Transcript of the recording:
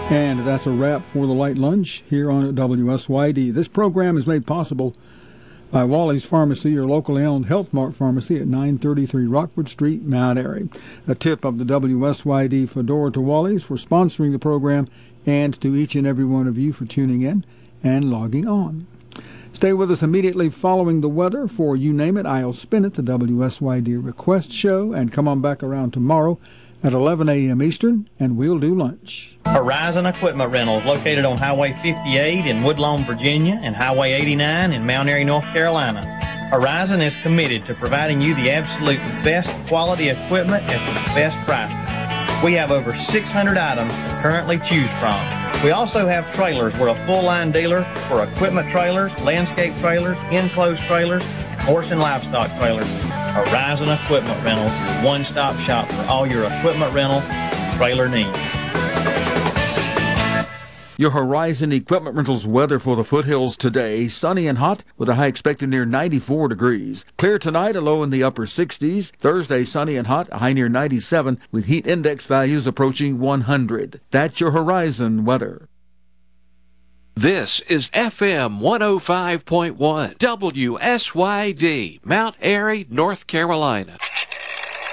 And that's a wrap for the Light Lunch here on WSYD. This program is made possible by Wally's Pharmacy, your locally owned Health Mart Pharmacy at 933 Rockford Street, Mount Airy. A tip of the WSYD Fedora to Wally's for sponsoring the program, and to each and every one of you for tuning in and logging on. Stay with us immediately following the weather for You Name It, I'll Spin It, the WSYD Request Show, and come on back around tomorrow at 11 a.m. Eastern, and we'll do lunch. Horizon Equipment Rentals, located on Highway 58 in Woodlawn, Virginia, and Highway 89 in Mount Airy, North Carolina. Horizon is committed to providing you the absolute best quality equipment at the best price. We have over 600 items to currently choose from. We also have trailers. We're a full-line dealer for equipment trailers, landscape trailers, enclosed trailers, and horse and livestock trailers. Horizon Equipment Rentals, your one-stop shop for all your equipment rental and trailer needs. Your Horizon Equipment Rentals weather for the foothills today. Sunny and hot with a high expected near 94 degrees. Clear tonight, a low in the upper 60s. Thursday, sunny and hot, a high near 97 with heat index values approaching 100. That's your Horizon weather. This is FM 105.1 WSYD, Mount Airy, North Carolina.